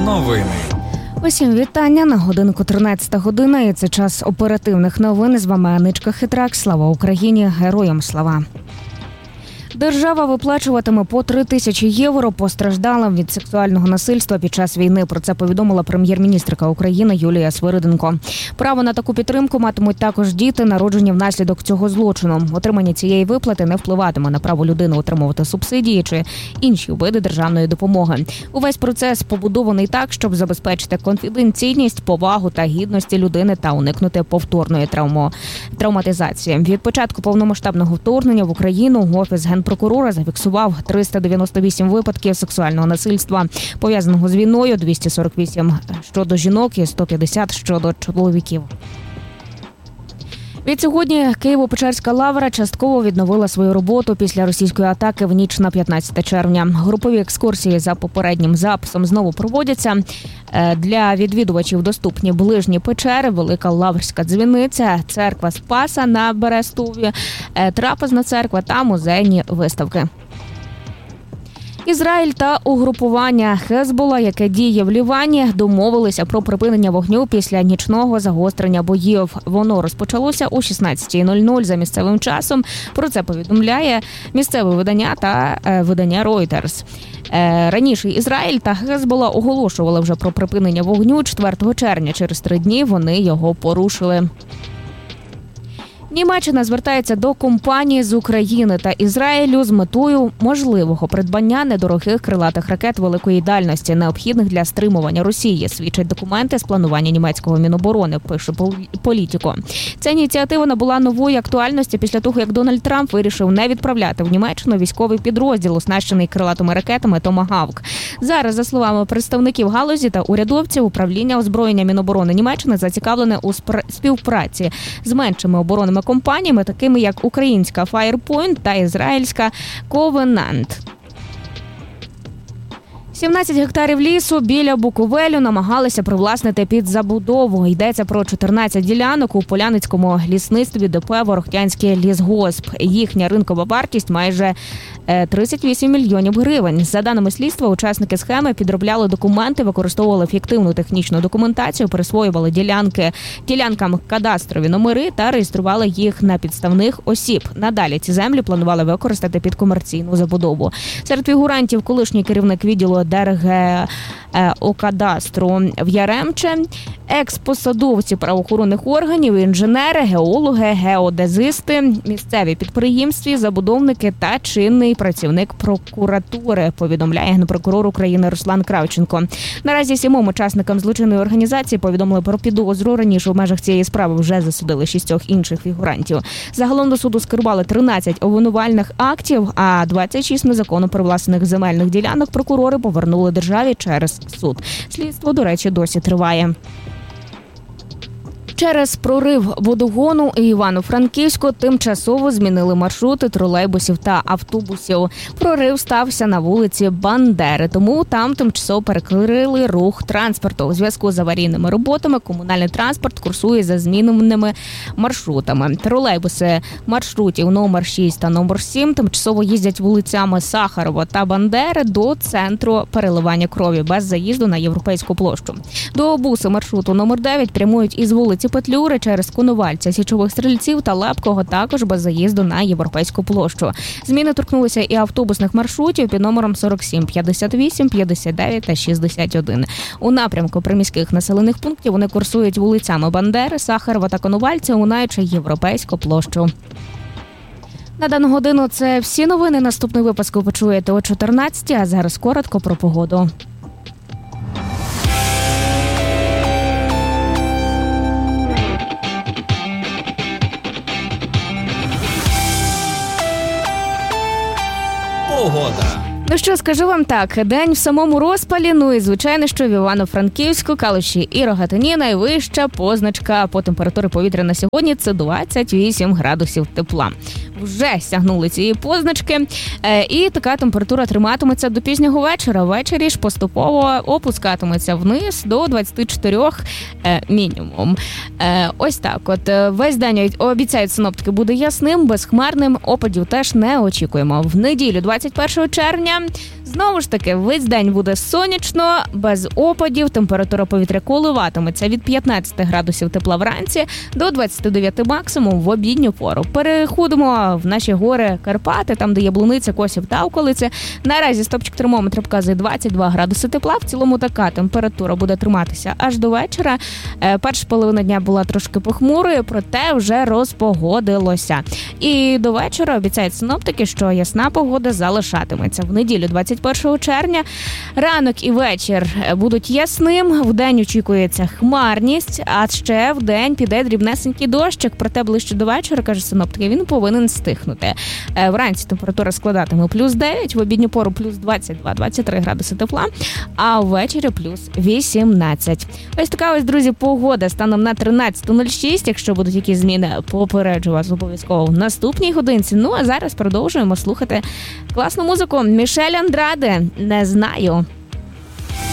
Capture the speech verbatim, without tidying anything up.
Новини. Усім вітання. На годинку тринадцята година, і це час оперативних новин. З вами Аничка Хитрак. Слава Україні! Героям слава! Держава виплачуватиме по три тисячі євро постраждалим від сексуального насильства під час війни. Про це повідомила прем'єр-міністрка України Юлія Свириденко. Право на таку підтримку матимуть також діти, народжені внаслідок цього злочину. Отримання цієї виплати не впливатиме на право людини отримувати субсидії чи інші види державної допомоги. Увесь процес побудований так, щоб забезпечити конфіденційність, повагу та гідності людини та уникнути повторної травмо... травматизації. Від початку повномасштабного вторгнення в Україну Офіс Генпрокурора зафіксував триста дев'яносто вісім випадків сексуального насильства, пов'язаного з війною, двісті сорок вісім щодо жінок і сто п'ятдесят щодо чоловіків. Відсьогодні Києво-Печерська лавра частково відновила свою роботу після російської атаки в ніч на п'ятнадцяте червня. Групові екскурсії за попереднім записом знову проводяться. Для відвідувачів доступні ближні печери, Велика Лаврська дзвіниця, церква Спаса на Берестові, трапезна церква та музейні виставки. Ізраїль та угрупування Хезбола, яке діє в Лівані, домовилися про припинення вогню після нічного загострення боїв. Воно розпочалося о шістнадцята нуль нуль за місцевим часом. Про це повідомляє місцеве видання та е, видання Reuters. Е, раніше Ізраїль та Хезбола оголошували вже про припинення вогню четвертого червня. Через три дні вони його порушили. Німеччина звертається до компаній з України та Ізраїлю з метою можливого придбання недорогих крилатих ракет великої дальності, необхідних для стримування Росії, свідчать документи з планування німецького Міноборони, пише Політіко. Ця ініціатива набула нової актуальності після того, як Дональд Трамп вирішив не відправляти в Німеччину військовий підрозділ, оснащений крилатими ракетами «Томагавк». Зараз, за словами представників галузі та урядовців, управління озброєння Міноборони Німеччини зацікавлене у співпраці з меншими оборонними компаніями, такими як українська Firepoint та ізраїльська Covenant. сімнадцять гектарів лісу біля Буковелю намагалися привласнити під забудову. Йдеться про чотирнадцять ділянок у Поляницькому лісництві ДП «Ворохтянський лісгосп». Їхня ринкова вартість майже тридцять вісім мільйонів гривень. За даними слідства, учасники схеми підробляли документи, використовували фіктивну технічну документацію, присвоювали ділянки ділянкам кадастрові номери та реєстрували їх на підставних осіб. Надалі ці землі планували використати під комерційну забудову. Серед фігурантів колишній керівник відділу Держгеокадастру в Яремче, експосадовці правоохоронних органів, інженери, геологи, геодезисти, місцеві підприємстві, забудовники та чинний працівник прокуратури, повідомляє генпрокурор України Руслан Кравченко. Наразі сімом учасникам злочинної організації повідомили про підозру. Раніше в межах цієї справи вже засудили шістьох інших фігурантів. Загалом до суду скерували тринадцять обвинувальних актів, а двадцять шість незаконно привласнених земельних ділянок прокурори повернули державі через суд. Слідство, до речі, досі триває. Через прорив водогону у Івано-Франківську тимчасово змінили маршрути тролейбусів та автобусів. Прорив стався на вулиці Бандери, тому там тимчасово перекрили рух транспорту. У зв'язку з аварійними роботами комунальний транспорт курсує за зміненими маршрутами. Тролейбуси маршрутів номер шість та номер сім тимчасово їздять вулицями Сахарова та Бандери до центру переливання крові без заїзду на Європейську площу. До буси маршруту номер дев'ять прямують із вулиці Петлюри через Коновальця, Січових Стрільців та Лепкого, також без заїзду на Європейську площу. Зміни торкнулися і автобусних маршрутів під номером сорок сім, п'ятдесят вісім, п'ятдесят дев'ять та шістдесят один. У напрямку приміських населених пунктів вони курсують вулицями Бандери, Сахарова та Коновальця, оминаючи Європейську площу. На дану годину це всі новини. Наступний випуск ви почуєте о чотирнадцятій, а зараз коротко про погоду. Погода. Ну що, скажу вам так, день в самому розпалі, ну і звичайно, що в Івано-Франківську, Калуші і Рогатині найвища позначка по температурі повітря на сьогодні – це двадцять вісім градусів тепла. Вже сягнули цієї позначки, і така температура триматиметься до пізнього вечора. Ввечері ж поступово опускатиметься вниз до двадцять чотири мінімум. Ось так от. Весь день, обіцяють синоптики, буде ясним, безхмарним, опадів теж не очікуємо. В неділю, двадцять першого червня, Знову ж таки, весь день буде сонячно, без опадів, температура повітря коливатиметься від п'ятнадцяти градусів тепла вранці до двадцяти дев'яти максимум в обідню пору. Переходимо в наші гори Карпати, там, де є Яблуниця, Косів та околиці. Наразі стопчик термометра показує двадцять два градуси тепла. В цілому така температура буде триматися аж до вечора. Перша половина дня була трошки похмурою, проте вже розпогодилося. І до вечора обіцяють синоптики, що ясна погода залишатиметься. В неділю двадцять першого червня ранок і вечір будуть ясним, вдень очікується хмарність, а ще вдень піде дрібнесенький дощик, проте ближче до вечора, каже синоптики, він повинен стихнути. Вранці температура складатиме плюс дев'ять, в обідню пору плюс двадцять два - двадцять три градуси тепла, а ввечері плюс вісімнадцять. Ось така ось, друзі, погода станом на тринадцяту нуль шість. Якщо будуть якісь зміни, попереджу вас обов'язково в наступній годинці. Ну, а зараз продовжуємо слухати класну музику. Мішель Андраде, «Не знаю».